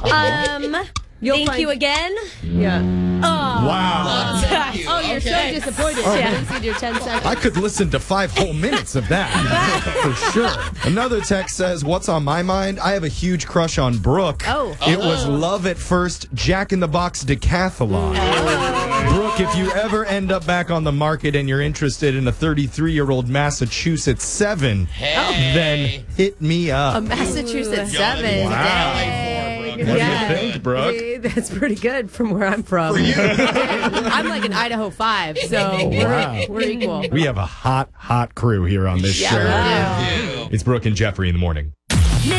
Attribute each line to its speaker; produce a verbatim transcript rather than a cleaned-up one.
Speaker 1: Um,
Speaker 2: You'll
Speaker 1: thank
Speaker 2: find-
Speaker 1: you again.
Speaker 2: Yeah.
Speaker 1: Oh,
Speaker 3: Wow.
Speaker 1: Zach.
Speaker 2: Oh, you're
Speaker 3: Okay.
Speaker 2: so disappointed.
Speaker 3: Oh.
Speaker 2: You haven't seen your ten seconds.
Speaker 3: I could listen to five whole minutes of that for sure. Another text says, "What's on my mind? I have a huge crush on Brooke.
Speaker 2: Oh.
Speaker 3: It was love at first, Jack in the Box decathlon. Brooke, if you ever end up back on the market and you're interested in a thirty-three-year-old Massachusetts seven, then hit me up."
Speaker 2: A Massachusetts
Speaker 4: Yo,
Speaker 2: seven.
Speaker 3: Wow.
Speaker 2: Dang.
Speaker 3: What do you think, Brooke?
Speaker 2: Hey, that's pretty good from where I'm from. I'm like an Idaho five, so
Speaker 3: Wow.
Speaker 2: we're, we're equal.
Speaker 3: We have a hot, hot crew here on this
Speaker 2: Yeah,
Speaker 3: show.
Speaker 2: we do.
Speaker 4: Ew.
Speaker 3: It's Brooke and Jeffrey in the morning.